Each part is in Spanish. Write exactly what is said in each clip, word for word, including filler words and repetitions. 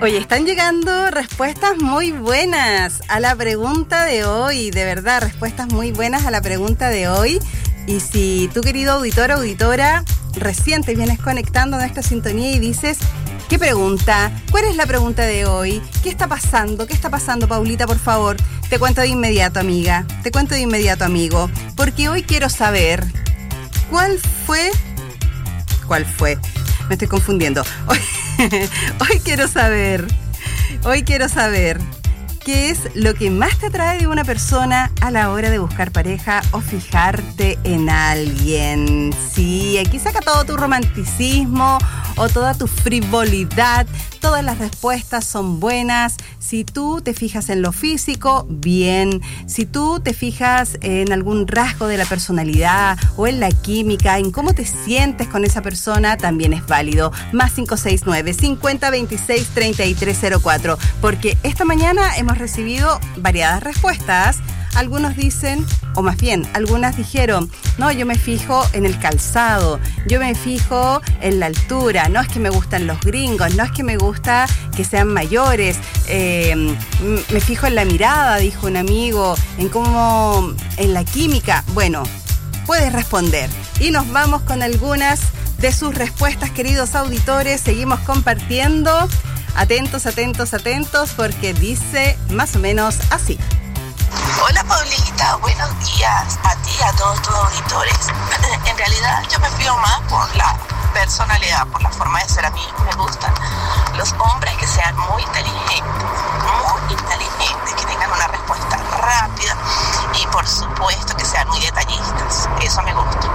Oye, están llegando respuestas muy buenas a la pregunta de hoy, de verdad, respuestas muy buenas a la pregunta de hoy. Y si tú, querido auditor, auditora, recién te vienes conectando a nuestra sintonía y dices, ¿qué pregunta? ¿Cuál es la pregunta de hoy? ¿Qué está pasando? ¿Qué está pasando, Paulita, por favor? Te cuento de inmediato, amiga. Te cuento de inmediato, amigo. Porque hoy quiero saber cuál fue... ¿Cuál fue? Me estoy confundiendo. Hoy, hoy quiero saber... Hoy quiero saber... ¿Qué es lo que más te atrae de una persona a la hora de buscar pareja o fijarte en alguien? Sí, aquí saca todo tu romanticismo o toda tu frivolidad. Todas las respuestas son buenas. Si tú te fijas en lo físico, bien. Si tú te fijas en algún rasgo de la personalidad o en la química, en cómo te sientes con esa persona, también es válido. Más cinco seis nueve, cincuenta, veintiséis, treinta y tres cero cuatro. Porque esta mañana hemos recibido variadas respuestas. Algunos dicen, o más bien, algunas dijeron, no, yo me fijo en el calzado, yo me fijo en la altura, no es que me gustan los gringos, no es que me gusta que sean mayores, eh, me fijo en la mirada, dijo un amigo, en cómo, en la química. Bueno, puedes responder. Y nos vamos con algunas de sus respuestas, queridos auditores, seguimos compartiendo. Atentos, atentos, atentos, porque dice más o menos así. Hola, Paulita, buenos días a ti y a todos tus auditores. En realidad yo me fío más por la personalidad, por la forma de ser. A mí me gustan los hombres que sean muy inteligentes, muy inteligentes, que tengan una respuesta rápida y por supuesto que sean muy detallistas. Eso me gusta.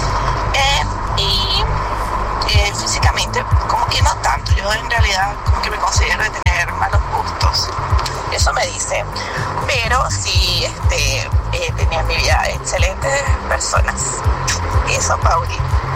Eh, y eh, físicamente como que no tanto. Yo en realidad como que me considero de tener malos gustos. Eso me dice, pero sí este, eh, tenía en mi vida excelentes personas. Eso, Pauli.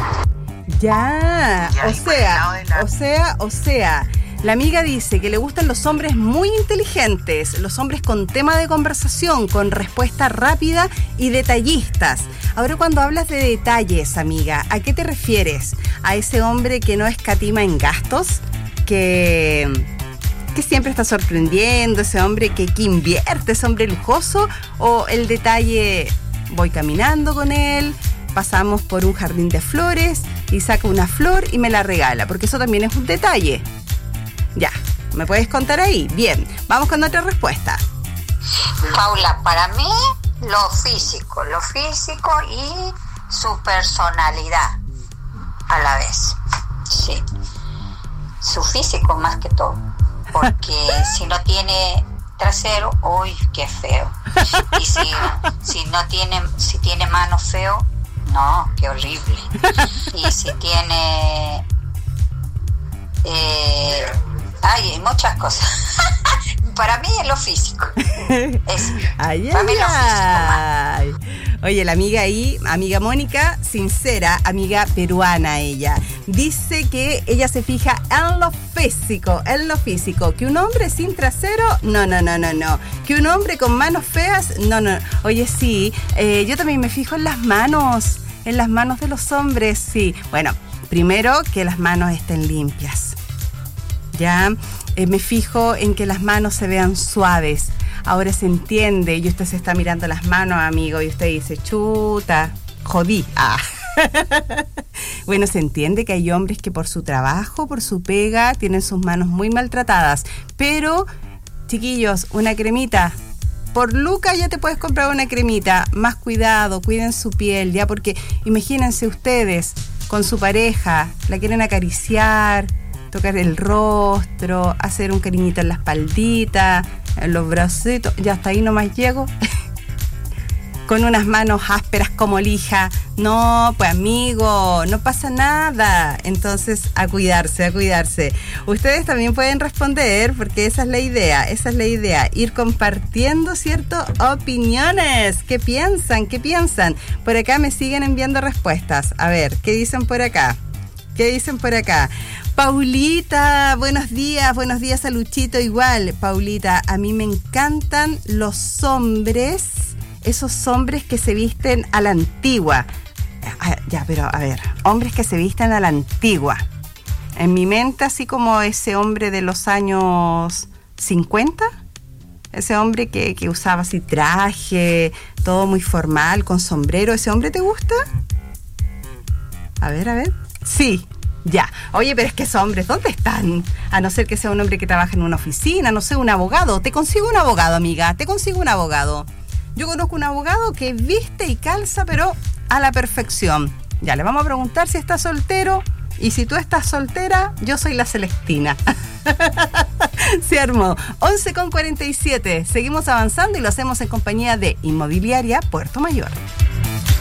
Ya, Ya, o y por el sea, lado de la- o sea, o sea, la amiga dice que le gustan los hombres muy inteligentes, los hombres con tema de conversación, con respuesta rápida y detallistas. Ahora, cuando hablas de detalles, amiga, ¿a qué te refieres? ¿A ese hombre que no escatima en gastos? Que... que siempre está sorprendiendo, ese hombre que, que invierte, ese hombre lujoso, o el detalle, voy caminando con él, pasamos por un jardín de flores y saca una flor y me la regala, porque eso también es un detalle. Ya, ¿me puedes contar ahí? Bien, vamos con otra respuesta. Paula, para mí lo físico, lo físico y su personalidad a la vez, sí, su físico más que todo. Porque si no tiene trasero, uy, qué feo. Y si, si no tiene, si tiene mano feo, no, qué horrible. Y si tiene, eh, ay, hay muchas cosas. Para mí es lo físico. Es, Ay, para mí ay, lo físico más. ay. Oye, la amiga ahí, amiga Mónica, sincera, amiga peruana ella, dice que ella se fija en lo físico, en lo físico. Que un hombre sin trasero, no, no, no, no, no. Que un hombre con manos feas, no, no. Oye, sí, eh, yo también me fijo en las manos, en las manos de los hombres, sí. Bueno, primero que las manos estén limpias. Ya, eh, me fijo en que las manos se vean suaves. Ahora se entiende, y usted se está mirando las manos, amigo, y usted dice, chuta, jodí. Ah. Bueno, se entiende que hay hombres que por su trabajo, por su pega, tienen sus manos muy maltratadas. Pero, chiquillos, una cremita. Por lucas ya te puedes comprar una cremita. Más cuidado, cuiden su piel, ya, porque imagínense ustedes, con su pareja, la quieren acariciar, tocar el rostro, hacer un cariñito en la espaldita, en los bracitos, ya hasta ahí nomás llego. Con unas manos ásperas como lija. No, pues amigo, no pasa nada. Entonces, a cuidarse, a cuidarse. Ustedes también pueden responder, porque esa es la idea, esa es la idea. Ir compartiendo, ¿cierto? Opiniones. ¿Qué piensan? ¿Qué piensan? Por acá me siguen enviando respuestas. A ver, ¿qué dicen por acá? ¿Qué dicen por acá? Paulita, buenos días, buenos días a Luchito igual. Paulita, a mí me encantan los hombres, esos hombres que se visten a la antigua. Ah, ya, pero a ver, hombres que se visten a la antigua. en mi mente así como ese hombre de los años cincuenta, ese hombre que, que usaba así traje, todo muy formal, con sombrero. ¿Ese hombre te gusta? A ver, a ver. Sí, ya. Oye, pero es que esos hombres, ¿dónde están? A no ser que sea un hombre que trabaja en una oficina, no sé, un abogado. Te consigo un abogado, amiga, te consigo un abogado. Yo conozco un abogado que viste y calza, pero a la perfección. Ya, le vamos a preguntar si está soltero. Y si tú estás soltera, yo soy la Celestina. Se armó. once con cuarenta y siete. Seguimos avanzando y lo hacemos en compañía de Inmobiliaria Puerto Mayor.